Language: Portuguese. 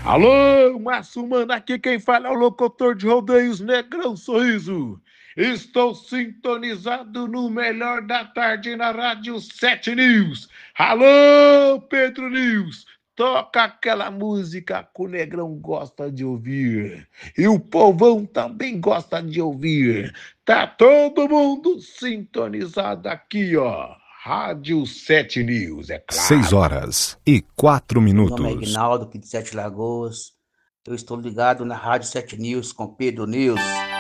Alô, Márcio Mano, aqui quem fala é o locutor de rodeios Negrão Sorriso. Estou sintonizado no melhor da tarde na Rádio 7 News. Alô, Pedro News, toca aquela música que o Negrão gosta de ouvir. E o povão também gosta de ouvir. Tá todo mundo sintonizado aqui, ó. Rádio 7 News, é Seis claro. horas e quatro Meu nome é minutos. Ignaldo, aqui de Sete Lagoas. Eu estou ligado na Rádio 7 News com Pedro News.